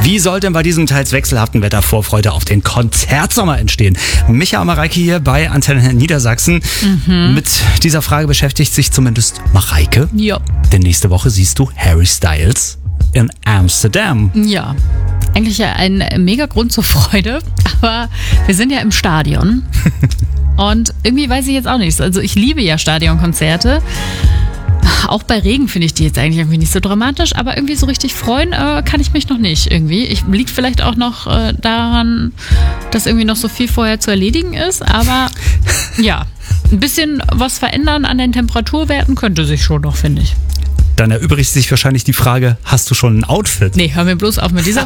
Wie soll denn bei diesem teils wechselhaften Wetter Vorfreude auf den Konzertsommer entstehen? Micha und Mareike hier bei Antenne Niedersachsen. Mit dieser Frage beschäftigt sich zumindest Mareike. Ja. Denn nächste Woche siehst du Harry Styles in Amsterdam. Ja. Eigentlich ja ein mega Grund zur Freude, aber wir sind ja im Stadion. Und irgendwie weiß ich jetzt auch nichts. Also ich liebe ja Stadionkonzerte. Auch bei Regen finde ich die jetzt eigentlich irgendwie nicht so dramatisch, aber irgendwie so richtig freuen kann ich mich noch nicht irgendwie. Liegt vielleicht auch noch daran, dass irgendwie noch so viel vorher zu erledigen ist, aber ja, ein bisschen was verändern an den Temperaturwerten könnte sich schon noch, finde ich. Dann erübrigt sich wahrscheinlich die Frage, hast du schon ein Outfit? Nee, hör mir bloß auf mit dieser